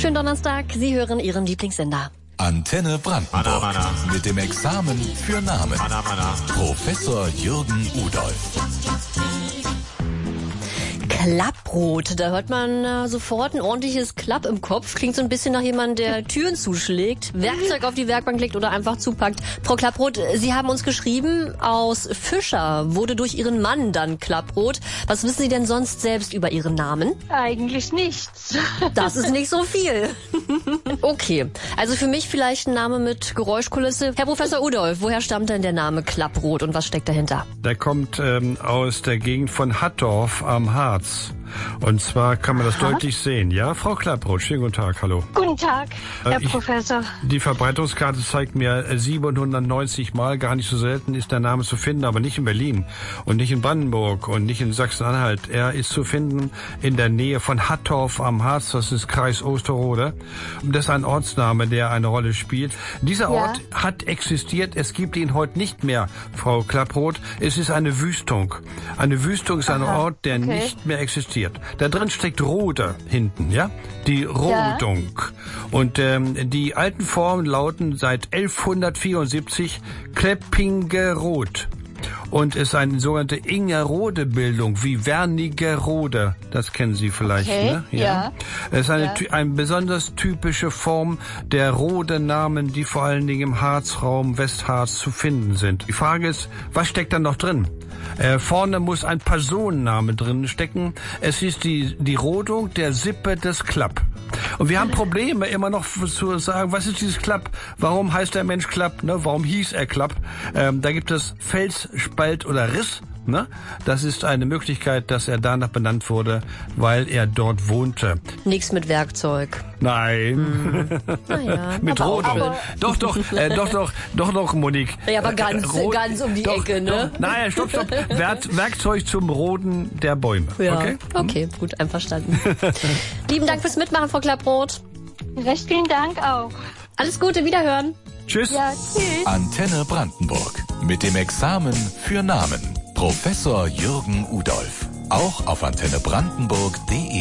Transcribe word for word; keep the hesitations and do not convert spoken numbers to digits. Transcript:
Schönen Donnerstag, Sie hören Ihren Lieblingssender. Antenne Brandenburg. Mana, mana. Mit dem Examen für Namen. Mana, mana. Professor Jürgen Udolph. Klapprot, da hört man äh, sofort ein ordentliches Klapp im Kopf. Klingt so ein bisschen nach jemandem, der Türen zuschlägt, Werkzeug auf die Werkbank legt oder einfach zupackt. Frau Klapprot, Sie haben uns geschrieben, aus Fischer wurde durch Ihren Mann dann Klapprot. Was wissen Sie denn sonst selbst über Ihren Namen? Eigentlich nichts. Das ist nicht so viel. Okay, also für mich vielleicht ein Name mit Geräuschkulisse. Herr Professor Udolph, woher stammt denn der Name Klapprot und was steckt dahinter? Der kommt ähm, aus der Gegend von Hattorf am Harz. Und zwar kann man das Aha. deutlich sehen. Ja, Frau Klapprot, schönen guten Tag, hallo. Guten Tag, Herr Äh, ich- Professor. Die Verbreitungskarte zeigt mir äh, siebenhundertneunzig Mal, gar nicht so selten ist der Name zu finden, aber nicht in Berlin und nicht in Brandenburg und nicht in Sachsen-Anhalt. Er ist zu finden in der Nähe von Hattorf am Harz, das ist Kreis Osterode. Das ist ein Ortsname, der eine Rolle spielt. Dieser Ort hat existiert, es gibt ihn heute nicht mehr, Frau Klapprot. Es ist eine Wüstung. Eine Wüstung ist ein Aha, Ort, der okay. nicht mehr existiert. Da drin steckt Rode hinten, ja? Die Rodung. Und ähm, die alten Formen lauten seit elfhundertvierundsiebzig Kleppingerode. Und ist eine sogenannte Ingerode-Bildung, wie Wernigerode. Das kennen Sie vielleicht, Okay, ne? ja. Es ist eine, Ja. ty- eine besonders typische Form der Rode-Namen, die vor allen Dingen im Harzraum Westharz zu finden sind. Die Frage ist, was steckt da noch drin? Äh, vorne muss ein Personenname drin stecken. Es ist die, die Rodung der Sippe des Klapp. Und wir haben Probleme immer noch zu sagen, was ist dieses Klapp? Warum heißt der Mensch Klapp? Ne? Warum hieß er Klapp? Ähm, da gibt es Fels, Spalt oder Riss. Ne? Das ist eine Möglichkeit, dass er danach benannt wurde, weil er dort wohnte. Nichts mit Werkzeug. Nein. Naja, Mit aber auch Rodung. aber- Doch, doch, äh, doch, doch, doch, doch, Monique. Ja, aber ganz, Äh, Rot- ganz um die doch, Ecke, ne? Doch. Nein, stopp, stopp. Werk, Werkzeug zum Roden der Bäume. Ja, Okay? okay, gut, einverstanden. Lieben Dank fürs Mitmachen, Frau Klapprot. Recht vielen Dank auch. Alles Gute, wiederhören. Tschüss. Ja, tschüss. Antenne Brandenburg. Mit dem Examen für Namen. Professor Jürgen Udolph. Auch auf antenne brandenburg punkt de.